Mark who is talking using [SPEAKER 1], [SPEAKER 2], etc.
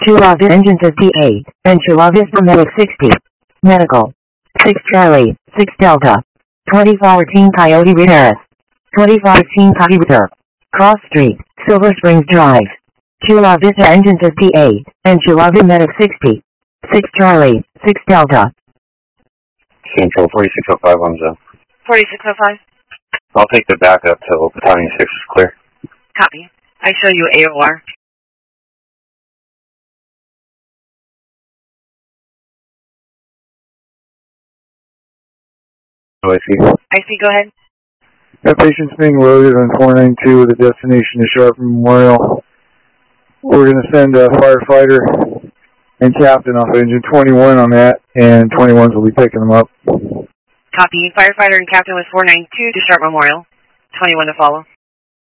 [SPEAKER 1] Chula Vista Engine 58, and Chula Vista Medic 60. Medical. 6 Charlie, 6 Delta. 2014 Coyote Repairs. 2014 Coyote. Cross Street, Silver Springs Drive. Chula Vista Engine 58, and Chula Vista Medic 60. 6 Charlie, 6 Delta.
[SPEAKER 2] Central 4605 on zone.
[SPEAKER 3] 4605.
[SPEAKER 2] I'll take the backup till Battalion 6 is clear.
[SPEAKER 3] Copy. I show you AOR.
[SPEAKER 2] I
[SPEAKER 3] see, go ahead.
[SPEAKER 4] That patient's being loaded on 492 with a destination to Sharpen Memorial. We're going to send a firefighter and captain off engine 21 on that, and 21s will be picking them up.
[SPEAKER 3] Copy. Firefighter and captain with 492 to Sharp Memorial. 21 to follow.